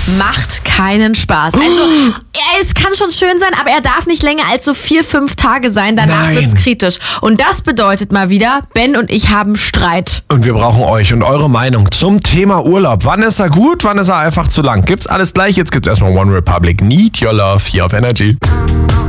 macht keinen Spaß. Also, es kann schon schön sein, aber er darf nicht länger als so 4-5 Tage sein. Danach wird's kritisch. Und das bedeutet mal wieder, Ben und ich haben Streit. Und wir brauchen euch und eure Meinung zum Thema Urlaub. Wann ist er gut, wann ist er einfach zu lang? Gibt's alles gleich? Jetzt gibt's erstmal One Republic. Need Your Love hier auf Energy.